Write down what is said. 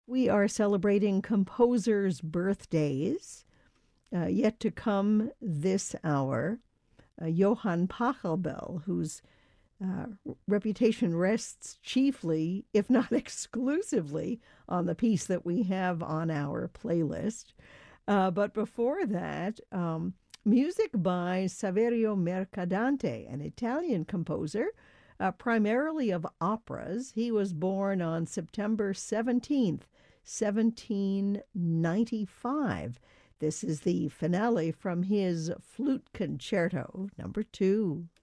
We are celebrating composers' birthdays. Yet to come this hour, Johann Pachelbel, whose reputation rests chiefly, if not exclusively, on the piece that we have on our playlist. But before that, music by Saverio Mercadante, an Italian composer, primarily of operas. He was born on September 17th, 1795. This is the finale from his Flute Concerto, number 2.